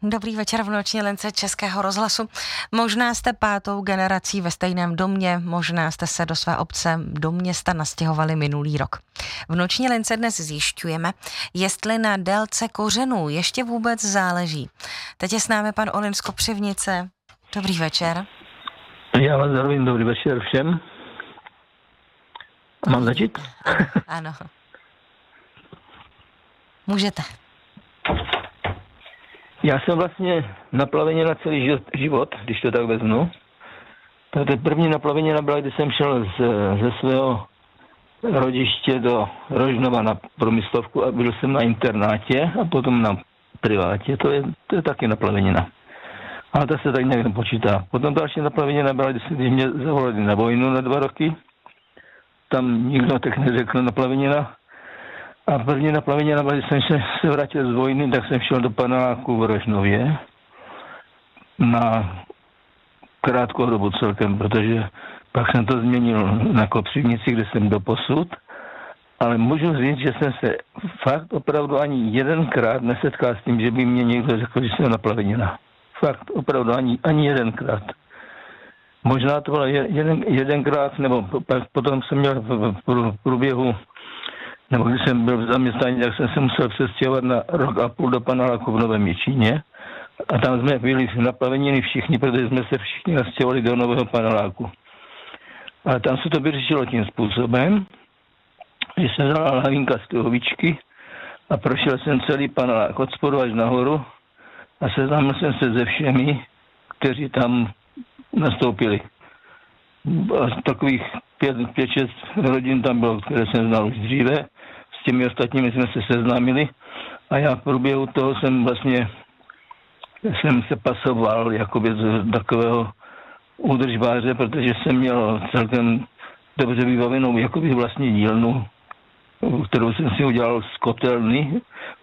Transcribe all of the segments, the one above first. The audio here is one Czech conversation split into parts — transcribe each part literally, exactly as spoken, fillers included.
Dobrý večer v noční lince Českého rozhlasu. Možná jste pátou generací ve stejném domě, možná jste se do své obce, do města nastěhovali minulý rok. V noční lince dnes zjišťujeme, jestli na délce kořenů ještě vůbec záleží. Teď je s námi pan Olin z Kopřivnice. Dobrý večer. Já vás zdravím, dobrý večer všem. Mám začít? Ano. Můžete. Já jsem vlastně naplaveněna celý život, když to tak vezmu. Protože první naplaveněna byla, když jsem šel z, ze svého rodiště do Rožnova na průmyslovku a byl jsem na internátě a potom na privátě. To je, to je taky naplaveněna. Ale to se tak nějak nepočítá. Potom další naplaveněna byla, když, když mě zavolali na vojnu na dva roky. Tam nikdo tak neřekl naplaveněna. A první naplaveněna byla, když jsem se, se vrátil z vojny, tak jsem šel do paneláku v Rožnově na krátkou dobu celkem, protože pak jsem to změnil na Kopřivnici, kde jsem doposud. Ale můžu říct, že jsem se fakt opravdu ani jedenkrát nesetkal s tím, že by mě někdo řekl, že jsem naplaveněna. Fakt opravdu ani, ani jedenkrát. Možná to bylo jeden, jedenkrát, nebo potom jsem měl v, v průběhu, nebo když jsem byl v zaměstnání, tak jsem se musel přestěhovat na rok a půl do paneláku v Novém Jičíně. A tam jsme byli naplaveněni všichni, protože jsme se všichni nastěhovali do nového paneláku. A tam se to vyřešilo tím způsobem, že jsem vzal hlavinka z truhovičky a prošel jsem celý panelák od spodu až nahoru a seznámil jsem se se všemi, kteří tam nastoupili. A takových pět, pět, šest rodin tam bylo, které jsem znal už dříve. S těmi ostatními jsme se seznámili a já v průběhu toho jsem vlastně jsem se pasoval jakoby z takového údržbáře, protože jsem měl celkem dobře vybavenou jakoby vlastní dílnu, kterou jsem si udělal z kotelny.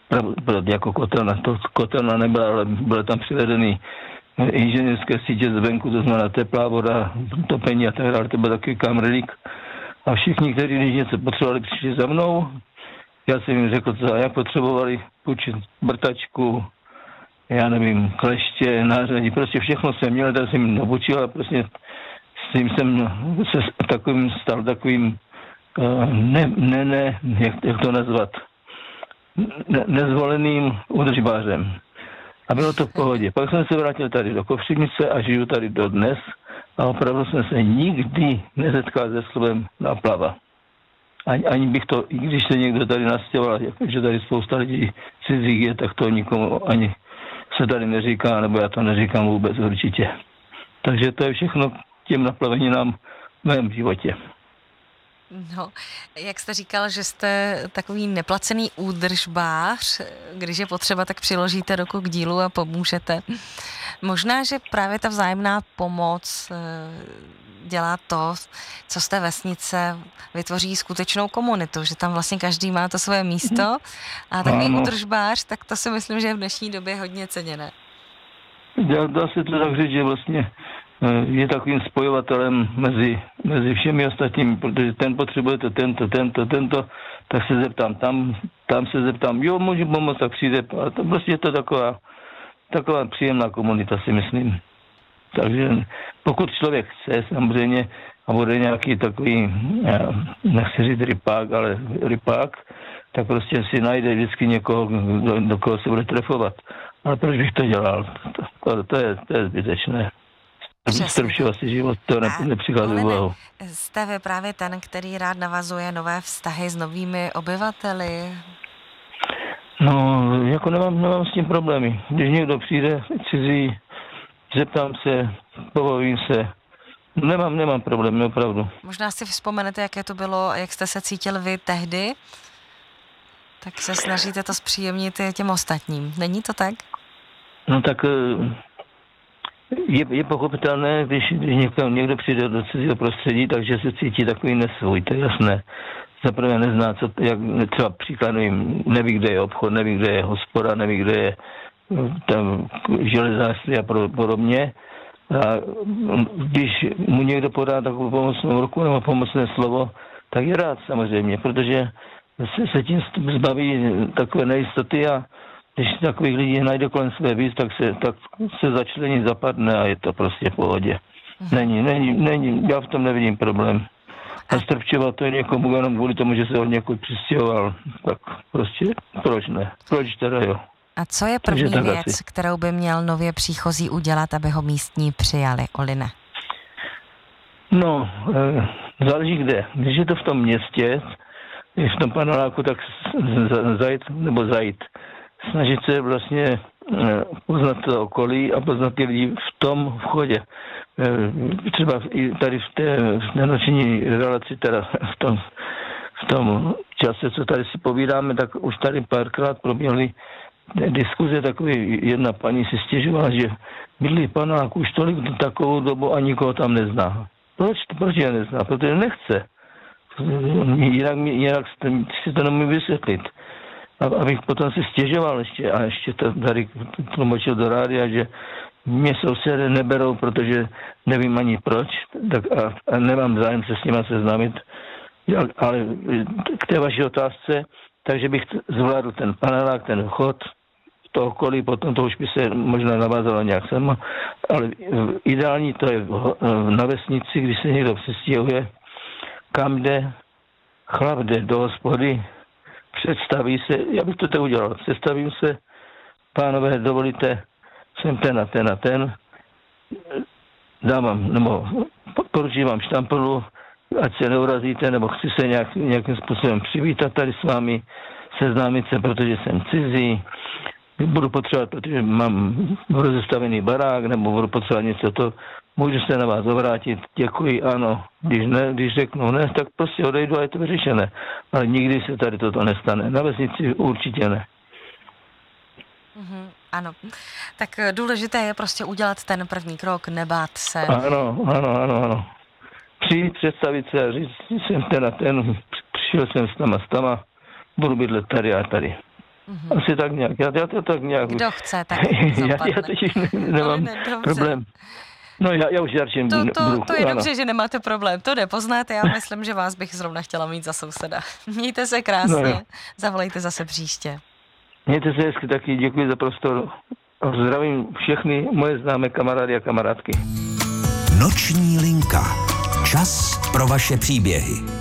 Jako kotelna, to kotelna nebyla, ale byly tam přivedený inženýrské sítě zvenku, to znamená teplá voda, topení a tak dále, to byl takový kamrlík. A všichni, kteří když něco potřebovali, přišli za mnou. Já jsem jim řekl, co a jak potřebovali, půjčit brtačku, já nevím, kleště, nářadí, prostě všechno jsem měl, tak jsem jim obučil a prostě s tím jsem se takovým stal takovým ne, ne, ne, jak, jak to nazvat, ne, nezvoleným údržbářem. A bylo to v pohodě. Pak jsem se vrátil tady do Kopřivnice a žiju tady dodnes a opravdu jsem se nikdy nesetkal se slovem naplava. Ani, ani bych to, i když se někdo tady nastěhoval, že tady spousta lidí cizích je, tak to nikomu ani se tady neříká, nebo já to neříkám vůbec určitě. Takže to je všechno těm naplaveninám v mém životě. No, jak jste říkal, že jste takový neplacený údržbář, když je potřeba, tak přiložíte ruku k dílu a pomůžete. Možná, že právě ta vzájemná pomoc dělá to, co z té vesnice vytvoří skutečnou komunitu, že tam vlastně každý má to své místo a takový ano. Údržbář, tak to si myslím, že je v dnešní době hodně ceněné. Dá, dá se to tak říct, že vlastně je takovým spojovatelem mezi, mezi všemi ostatními, protože ten potřebuje to, tento, tento, tento, tak se zeptám tam, tam se zeptám, jo, můžu pomoct, tak přijde, a to prostě je to taková, taková příjemná komunita, si myslím. Takže pokud člověk chce, samozřejmě, a bude nějaký takový, nechci říct rypák, ale rypák, tak prostě si najde vždycky někoho, do, do koho se bude trefovat. Ale proč bych to dělal? To, to, to, je, to je zbytečné. Strpšovat si život, to ne, nepřichází v úvahu. Jste vy právě ten, který rád navazuje nové vztahy s novými obyvateli? No, jako nemám, nemám s tím problémy. Když někdo přijde cizí, zeptám se, pobavím se, nemám, nemám problémy, opravdu. Možná si vzpomenete, jaké to bylo a jak jste se cítil vy tehdy? Tak se snažíte to zpříjemnit těm ostatním. Není to tak? No tak je, je pochopitelné, když, když někdo, někdo přijde do cizího prostředí, takže se cítí takový nesvůj, to je jasné. Zaprvé nezná, co, jak třeba příklad, nevím, neví, kde je obchod, neví, kde je hospoda, neví, kde je tam železářství a podobně. A když mu někdo podá takovou pomocnou ruku nebo pomocné slovo, tak je rád samozřejmě, protože se, se tím zbaví takové nejistoty a když takových lidí najde kolem své víc, tak se, tak se začlení, zapadne a je to prostě v pohodě. Mm-hmm. Není, není, není, já v tom nevidím problém. A strpčovat to je někomu jenom kvůli tomu, že se od někud přistěhoval, tak prostě proč ne? Proč teda jo? A co je první věc, asi, kterou by měl nově příchozí udělat, aby ho místní přijali, Oline? No, e, záleží kde. Když je to v tom městě, když v tom paneláku, tak zajít, nebo zajít. Snažit se vlastně e, poznat to okolí a poznat ty lidi v tom vchodě. E, třeba i tady v té, v té noční relaci, teda v tom, v tom čase, co tady si povídáme, tak už tady párkrát proběhly diskuze, takový jedna paní si stěžovala, že bydlí panák už tolik takovou dobu a nikoho tam nezná. Proč? Proč je nezná? Protože nechce. Jinak, jinak si to nemůžu vysvětlit. A, abych potom si stěžoval ještě a ještě to tady tlumočil do rádia, že mě sousedé neberou, protože nevím ani proč, tak a, a nemám zájem se s nima seznámit. Ale k té vaší otázce, takže bych zvládl ten panelák, ten vchod, to okolí, potom to už by se možná navázalo nějak sama, ale ideální to je na vesnici, když se někdo přestěhuje, kam jde, chlap jde do hospody, představí se, já bych to tak udělal, představím se, pánové, dovolíte, jsem ten a ten a ten, dám vám, nebo poručím vám štampelu, ať se neurazíte, nebo chci se nějak, nějakým způsobem přivítat tady s vámi, seznámit se, protože jsem cizí, budu potřebovat, protože mám rozestavený barák, nebo budu potřebovat něco, to můžu se na vás obrátit, děkuji, ano, když ne, když řeknu ne, tak prostě odejdu a je to vyřešené. Ale nikdy se tady toto nestane. Na vesnici určitě ne. Mm-hmm, ano. Tak důležité je prostě udělat ten první krok, nebát se. Ano, ano, ano, ano. Přijít, představit se a říct, jsem ten a ten, přišel jsem s tama, s tama, budu bydlet tady a tady. Mm-hmm. Asi tak nějak. Já, já to tak nějak... Kdo chce, tak já, já teď nemám ne, problém. No já, já už jarčím. To, to, to je ano. Dobře, že nemáte problém. To jde poznat. Já myslím, že vás bych zrovna chtěla mít za souseda. Mějte se krásně. No, zavolejte zase příště. Mějte se hezky taky. Děkuji za prostor. Zdravím všechny moje známé kamarády a kamarádky. Noční linka. Čas pro vaše příběhy.